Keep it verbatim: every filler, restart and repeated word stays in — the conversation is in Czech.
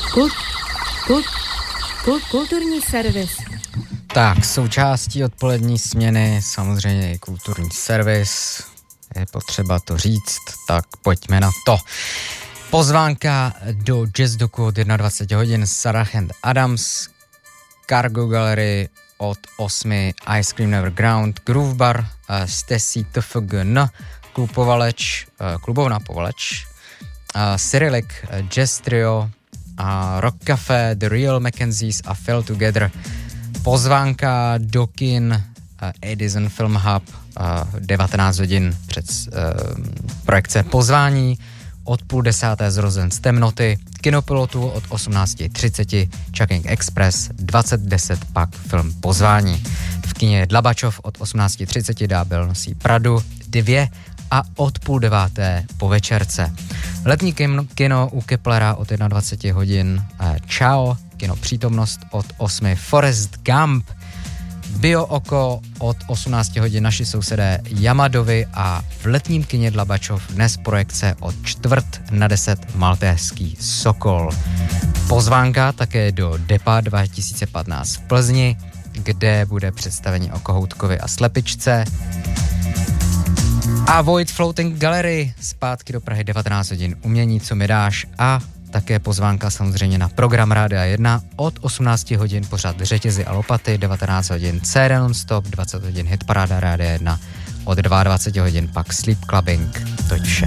Kult, kult, kult, kulturní servis. Tak, součástí odpolední směny samozřejmě je kulturní servis. Je potřeba to říct, tak pojďme na to. Pozvánka do Jazz Doku od dvacet jedna hodin, Sarah and Adams, Cargo Gallery od osmi, Ice Cream Neverground, Groove Bar, Stesi T F G N, Klub Povaleč, Klubovna Povaleč, Cyrillic, Jazz Trio, Rock Café, The Real Mackenzies a Fell Together. Pozvánka do kin Edison Film Hub devatenáct hodin před uh, projekce Pozvání, od půl desáté Zrozen z temnoty, Kinopilotu od osmnáct třicet, Chucking Express, dvacet deset pak film Pozvání. V kině Dlabačov od osmnáct třicet Ďábel nosí Pradu dvě a od půl deváté po večerce. Letní kino u Keplera od dvacet jedna hodin Čao, kino Přítomnost od osmi Forrest Gump, Bio Oko od osmnáct hodin naši sousedé Jamadovi a v letním kině Dlabačov dnes projekce od čtvrt na deset Maltéský Sokol. Pozvánka také do Depa dva tisíce patnáct v Plzni, kde bude představení o Kohoutkovi a Slepičce. A Void Floating Gallery zpátky do Prahy devatenáct hodin Umění, co mi dáš, a také pozvánka samozřejmě na program Rádia jedna od osmnáct hodin pořad Řetězy a lopaty, devatenáct hodin C D non-stop, dvacet hodin Hitparáda Rádia jedna, od dvacet dva hodin pak Sleep Clubbing. Toť vše.